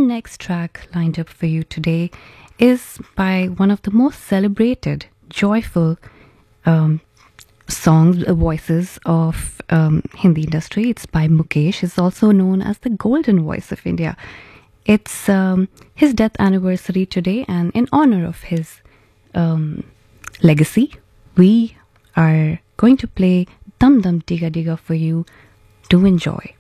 next track lined up for you today is by one of the most celebrated, joyful songs, voices of Hindi industry. It's by Mukesh. He's also known as the golden voice of India. It's his death anniversary today, and in honor of his legacy, we are going to play Dum Dum Diga Diga for you to enjoy.